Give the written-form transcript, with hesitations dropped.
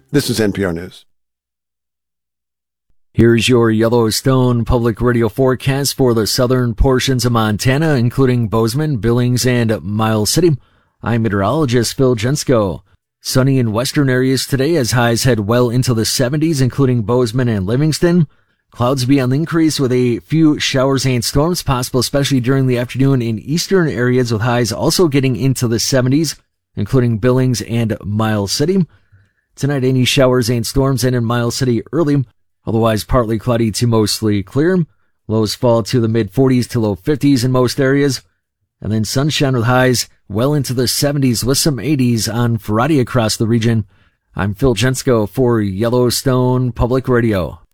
This is NPR News. Here's your Yellowstone Public Radio forecast for the southern portions of Montana, including Bozeman, Billings, and Miles City. I'm meteorologist Phil Jensko. Sunny in western areas today as highs head well into the 70s, including Bozeman and Livingston. Clouds be on the increase with a few showers and storms possible, especially during the afternoon in eastern areas, with highs also getting into the 70s, including Billings and Miles City. Tonight, any showers and storms in Miles City early. Otherwise, partly cloudy to mostly clear. Lows fall to the mid-40s to low 50s in most areas. And then sunshine with highs well into the 70s with some 80s on Friday across the region. I'm Phil Jensko for Yellowstone Public Radio.